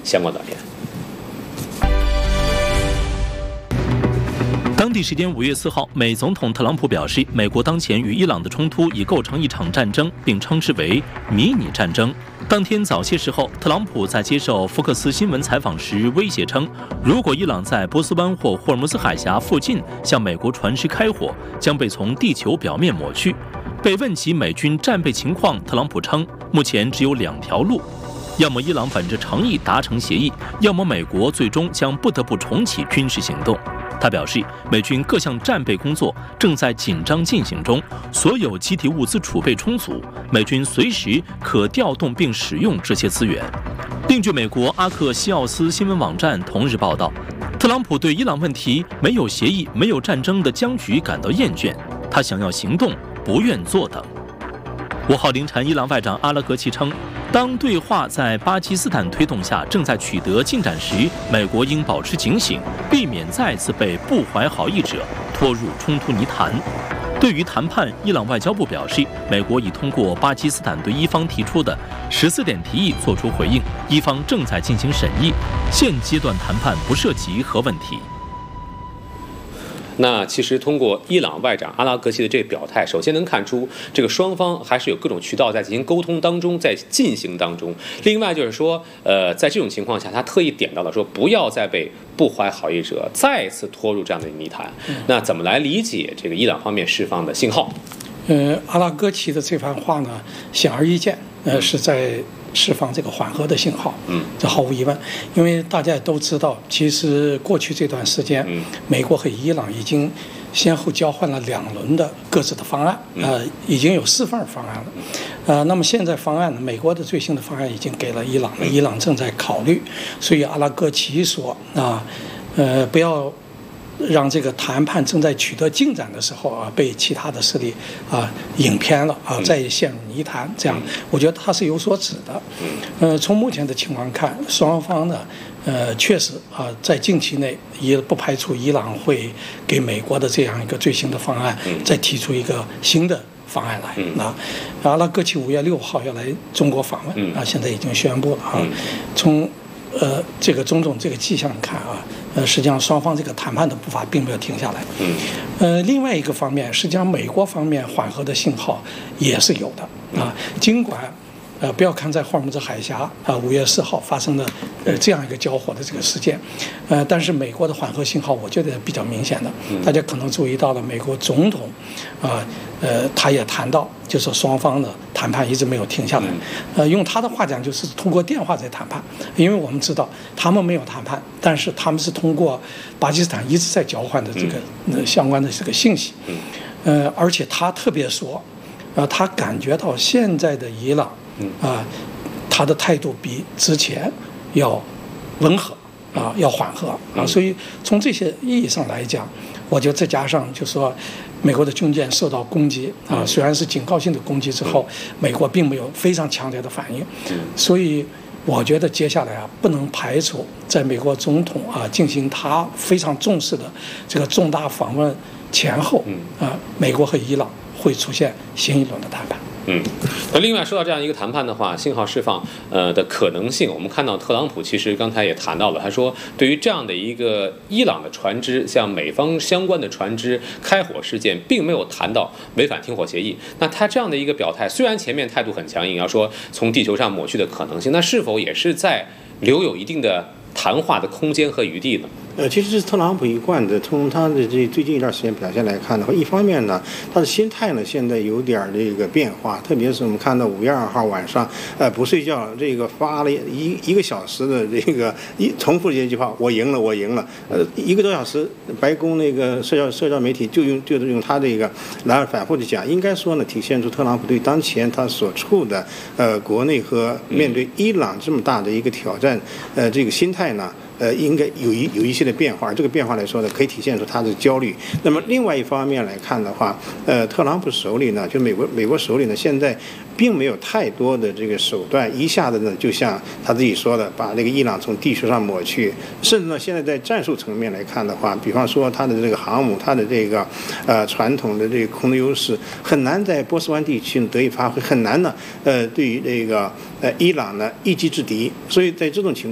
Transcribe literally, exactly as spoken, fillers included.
相关短片。 当地时间五月四号，美总统特朗普表示，美国当前与伊朗的冲突已构成一场战争，并称之为迷你战争。当天早些时候，特朗普在接受福克斯新闻采访时威胁称，如果伊朗在波斯湾或霍尔木兹海峡附近向美国船只开火，将被从地球表面抹去。被问及美军战备情况，特朗普称，目前只有两条路。要么伊朗本着诚意达成协议，要么美国最终将不得不重启军事行动。他表示，美军各项战备工作正在紧张进行中，所有机体物资储备充足，美军随时可调动并使用这些资源。另据美国阿克西奥斯新闻网站同日报道，特朗普对伊朗问题没有协议、没有战争的僵局感到厌倦，他想要行动，不愿坐等。五号凌晨，伊朗外长阿拉格齐称，当对话在巴基斯坦推动下正在取得进展时，美国应保持警醒，避免再次被不怀好意者拖入冲突泥潭。对于谈判，伊朗外交部表示，美国已通过巴基斯坦对伊方提出的十四点提议作出回应，伊方正在进行审议，现阶段谈判不涉及核问题。 那其实通过伊朗外长阿拉格齐的这个表态，首先能看出这个双方还是有各种渠道在进行沟通当中，在进行当中。另外就是说，呃，在这种情况下，他特意点到了说，不要再被不怀好意者再次拖入这样的泥潭。那怎么来理解这个伊朗方面释放的信号？ 呃，阿拉格齐的这番话呢，显而易见，呃，是在释放这个缓和的信号，嗯，这毫无疑问，因为大家也都知道，其实过去这段时间，嗯，美国和伊朗已经先后交换了两轮的各自的方案，呃，已经有四份方案了，呃，那么现在方案呢，美国的最新的方案已经给了伊朗了，伊朗正在考虑，所以阿拉格齐说啊，呃，不要让这个谈判正在取得进展的时候啊，被其他的势力啊引偏了啊，再陷入泥潭。这样，我觉得他是有所指的。呃，从目前的情况看，双方呢，呃，确实啊，在近期内也不排除伊朗会给美国的这样一个最新的方案再提出一个新的方案来。啊，阿拉格齐五月六号要来中国访问啊，现在已经宣布了啊。从呃这个种种这个迹象看啊。呃，实际上双方这个谈判的步伐并没有停下来。嗯，呃，另外一个方面，实际上美国方面缓和的信号也是有的啊。尽管，呃，不要看在霍尔木兹海峡啊五月四号发生的呃这样一个交火的这个事件，呃，但是美国的缓和信号我觉得比较明显的。大家可能注意到了，美国总统啊，呃，他也谈到，就是双方的谈判一直没有停下来。呃，用他的话讲，就是通过电话在谈判，因为我们知道他们没有谈判，但是他们是通过巴基斯坦一直在交换的这个、呃、相关的这个信息。呃，而且他特别说，呃，他感觉到现在的伊朗啊、呃，他的态度比之前要温和啊，要缓和啊，所以从这些意义上来讲，我觉得再加上就说美国的军舰受到攻击啊，虽然是警告性的攻击之后，美国并没有非常强烈的反应，所以我觉得接下来啊，不能排除在美国总统啊进行他非常重视的这个重大访问前后啊，美国和伊朗会出现新一轮的谈判。 嗯，那另外说到这样一个谈判的话，信号释放呃的可能性，我们看到特朗普其实刚才也谈到了，他说对于这样的一个伊朗的船只向美方相关的船只开火事件，并没有谈到违反停火协议。那他这样的一个表态，虽然前面态度很强硬，要说从地球上抹去的可能性，那是否也是在留有一定的谈话的空间和余地呢？ 呃，其实是特朗普一贯的，从他的这最近一段时间表现来看的话，一方面呢，他的心态呢现在有点这个变化，特别是我们看到五月二号晚上，呃，不睡觉，这个发了一一个小时的这个一重复这句话，我赢了，我赢了，呃，一个多小时，白宫那个社交社交媒体就用就是用他这个来反复的讲，应该说呢，体现出特朗普对当前他所处的呃国内和面对伊朗这么大的一个挑战，呃，这个心态呢。呃，应该有一有一些的变化，这个变化来说呢，可以体现出他的焦虑。那么另外一方面来看的话，呃，特朗普手里呢，就美国美国手里呢，现在并没有太多的这个手段，一下子呢，就像他自己说的，把这个伊朗从地球上抹去。甚至呢，现在在战术层面来看的话，比方说他的这个航母，他的这个呃传统的这个空的优势，很难在波斯湾地区得以发挥，很难呢，呃，对于这个呃伊朗呢一击制敌。所以在这种情况。